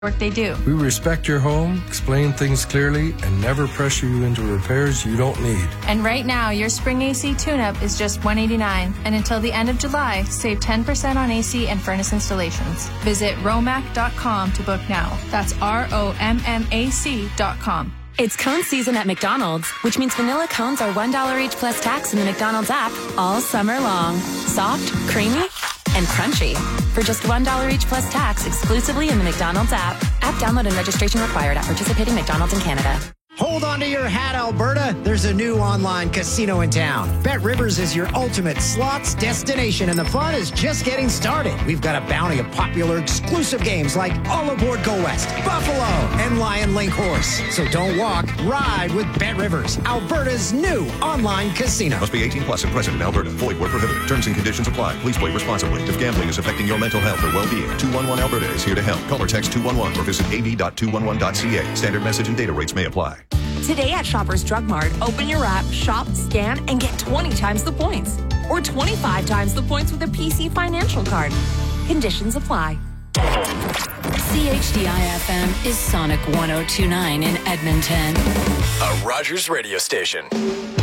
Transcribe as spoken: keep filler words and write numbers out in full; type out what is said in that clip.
work they do. We respect your home, explain things clearly, and never pressure you into repairs you don't need. And right now, your spring A C tune-up is just one hundred eighty-nine dollars. And until the end of July, save ten percent on A C and furnace installations. Visit romac dot com to book now. That's R O M M A C dot com. It's cone season at McDonald's, which means vanilla cones are one dollar each plus tax in the McDonald's app all summer long. Soft, creamy, and crunchy. For just one dollar each plus tax exclusively in the McDonald's app. App download and registration required at participating McDonald's in Canada. Hold on to your hat, Alberta. There's a new online casino in town. Bet Rivers is your ultimate slots destination, and the fun is just getting started. We've got a bounty of popular exclusive games like All Aboard Go West, Buffalo, and Lion Link Horse. So don't walk, ride with Bet Rivers, Alberta's new online casino. Must be eighteen plus and present in Alberta. Void where prohibited. Terms and conditions apply. Please play responsibly. If gambling is affecting your mental health or well-being, two one one Alberta is here to help. Call or text two one one or visit a v dot two one one dot c a. Standard message and data rates may apply. Today at Shoppers Drug Mart, open your app, shop, scan, and get twenty times the points. Or twenty-five times the points with a P C financial card. Conditions apply. C H D I F M is Sonic one oh two point nine in Edmonton. A Rogers radio station.